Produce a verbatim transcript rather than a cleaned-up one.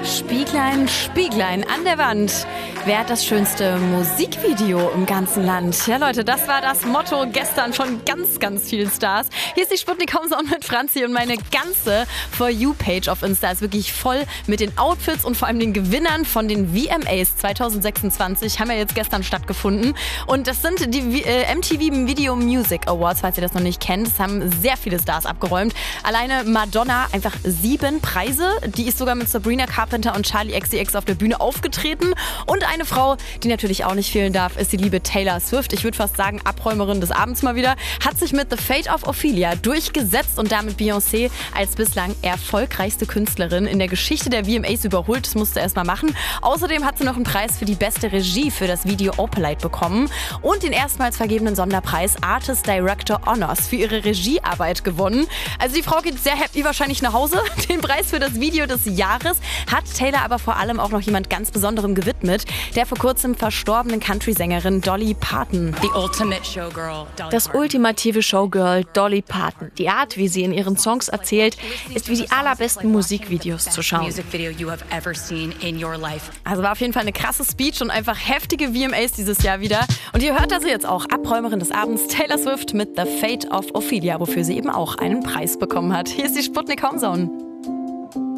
Spieglein, Spieglein an der Wand. Wer hat das schönste Musikvideo im ganzen Land? Ja, Leute, das war das Motto gestern von ganz, ganz vielen Stars. Hier ist die Sputnik Countdown mit Franzi und meine ganze For You-Page auf Insta ist wirklich voll mit den Outfits und vor allem den Gewinnern von den V M As zwanzig sechsundzwanzig. Haben ja jetzt gestern stattgefunden. Und das sind die äh, M T V Video Music Awards, falls ihr das noch nicht kennt. Es haben sehr viele Stars abgeräumt. Alleine Madonna, einfach sieben Preise. Die ist sogar mit Sabrina Carpenter und Charli X C X auf der Bühne aufgetreten. Und eine Frau, die natürlich auch nicht fehlen darf, ist die liebe Taylor Swift. Ich würde fast sagen, Abräumerin des Abends mal wieder. Hat sich mit The Fate of Ophelia durchgesetzt und damit Beyoncé als bislang erfolgreichste Künstlerin in der Geschichte der V M As überholt. Das musste erst mal machen. Außerdem hat sie noch einen Preis für die beste Regie für das Video Opalite bekommen und den erstmals vergebenen Sonderpreis Artist Director Honors für ihre Regiearbeit gewonnen. Also die Frau geht sehr happy wahrscheinlich nach Hause. Den Preis für das Video des Jahres hat Taylor aber vor allem auch noch jemand ganz Besonderem gewidmet, der vor kurzem verstorbenen Country-Sängerin Dolly Parton. The ultimate showgirl, Dolly Das Parton. ultimative Showgirl Dolly Parton. Die Art, wie sie in ihren Songs erzählt, ist wie die allerbesten Musikvideos zu schauen. Music video you have ever seen in your life. Also war auf jeden Fall eine krasse Speech und einfach heftige V M As dieses Jahr wieder. Und ihr hört also jetzt auch Abräumerin des Abends Taylor Swift mit The Fate of Ophelia, wofür sie eben auch einen Preis bekommen hat. Hier ist die Sputnik Countdown.